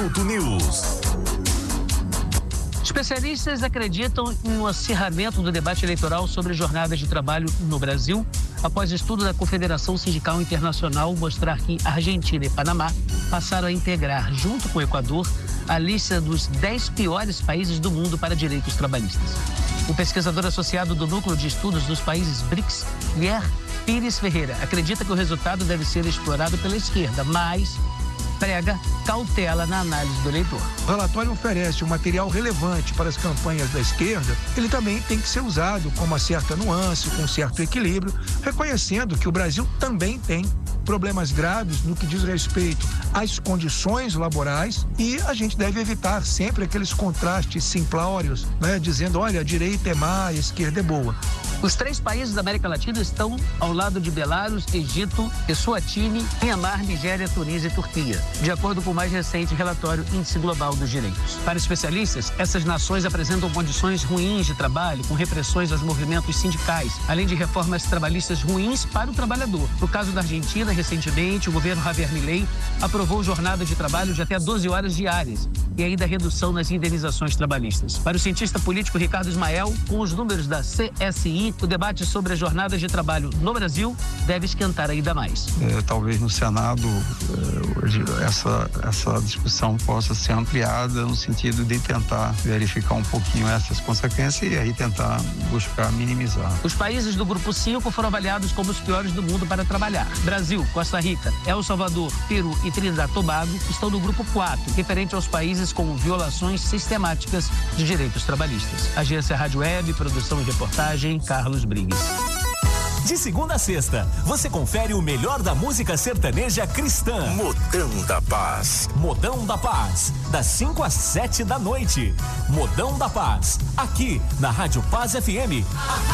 News. Especialistas acreditam em um acirramento do debate eleitoral sobre jornadas de trabalho no Brasil, após estudo da Confederação Sindical Internacional mostrar que Argentina e Panamá passaram a integrar, junto com o Equador, a lista dos 10 piores países do mundo para direitos trabalhistas. O pesquisador associado do Núcleo de Estudos dos Países BRICS, Guilherme Pires Ferreira, acredita que o resultado deve ser explorado pela esquerda, mas prega cautela na análise do eleitor. O relatório oferece um material relevante para as campanhas da esquerda. Ele também tem que ser usado com uma certa nuance, com um certo equilíbrio, reconhecendo que o Brasil também tem problemas graves no que diz respeito às condições laborais e a gente deve evitar sempre aqueles contrastes simplórios, né, dizendo, olha, a direita é má, a esquerda é boa. Os 3 países da América Latina estão ao lado de Belarus, Egito, Eswatini, Mianmar, Nigéria, Tunísia e Turquia, de acordo com o mais recente relatório Índice Global dos Direitos. Para especialistas, essas nações apresentam condições ruins de trabalho, com repressões aos movimentos sindicais, além de reformas trabalhistas ruins para o trabalhador. No caso da Argentina, recentemente, o governo Javier Milei aprovou jornada de trabalho de até 12 horas diárias e ainda redução nas indenizações trabalhistas. Para o cientista político Ricardo Ismael, com os números da CSI, o debate sobre as jornadas de trabalho no Brasil deve esquentar ainda mais. Talvez no Senado essa discussão possa ser ampliada no sentido de tentar verificar um pouquinho essas consequências e aí tentar buscar minimizar. Os países do Grupo 5 foram avaliados como os piores do mundo para trabalhar. Brasil, Costa Rica, El Salvador, Peru e Trinidad e Tobago estão no Grupo 4, referente aos países com violações sistemáticas de direitos trabalhistas. Agência Rádio Web, produção e reportagem, Carlos Briggs. De segunda a sexta, você confere o melhor da música sertaneja cristã. Modão da Paz. Modão da Paz, das 5 às 7 da noite. Modão da Paz, aqui na Rádio Paz FM.